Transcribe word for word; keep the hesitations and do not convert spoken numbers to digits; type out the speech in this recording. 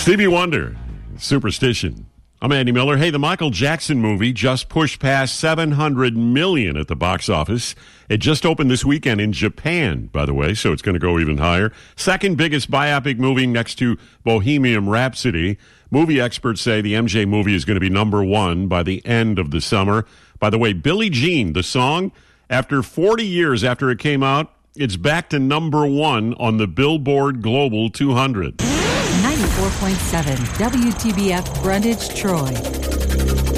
Stevie Wonder, Superstition. I'm Andy Miller. Hey, the Michael Jackson movie just pushed past seven hundred million dollars at the box office. It just opened this weekend in Japan, by the way, so it's going to go even higher. Second biggest biopic movie next to Bohemian Rhapsody. Movie experts say the M J movie is going to be number one by the end of the summer. By the way, Billie Jean, the song, after forty years after it came out, it's back to number one on the Billboard Global two hundred. ninety-four point seven W T B F Greenwich, Troy.